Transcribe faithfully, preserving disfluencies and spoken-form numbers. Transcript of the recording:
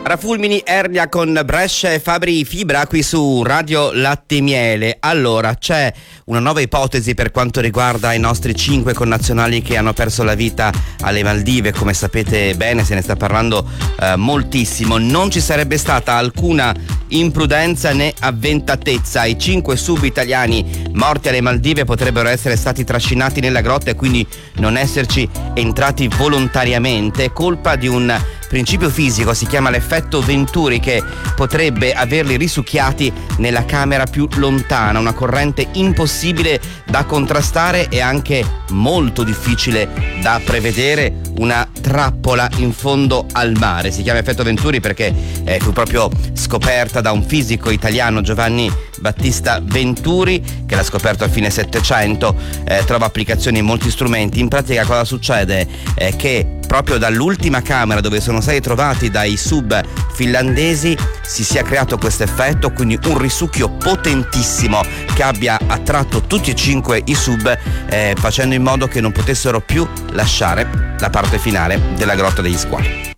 Rafulmini Ernia con Brescia e Fabri Fibra qui su Radio Latte e Miele. Allora, c'è una nuova ipotesi per quanto riguarda i nostri cinque connazionali che hanno perso la vita alle Maldive. Come sapete bene, se ne sta parlando eh, moltissimo. Non ci sarebbe stata alcuna imprudenza né avventatezza. I cinque sub italiani morti alle Maldive potrebbero essere stati trascinati nella grotta e quindi non esserci entrati volontariamente, colpa di un principio fisico, si chiama l'effetto Venturi, che potrebbe averli risucchiati nella camera più lontana, una corrente impossibile da contrastare e anche molto difficile da prevedere, una trappola in fondo al mare. Si chiama effetto Venturi perché eh, fu proprio scoperta da un fisico italiano, Giovanni Battista Venturi, che l'ha scoperto a fine Settecento, eh, trova applicazioni in molti strumenti. In pratica cosa succede? Eh, che proprio dall'ultima camera dove sono stati trovati dai sub finlandesi si sia creato questo effetto, quindi un risucchio potentissimo che abbia attratto tutti e cinque i sub, eh, facendo in modo che non potessero più lasciare la parte finale della grotta degli squali.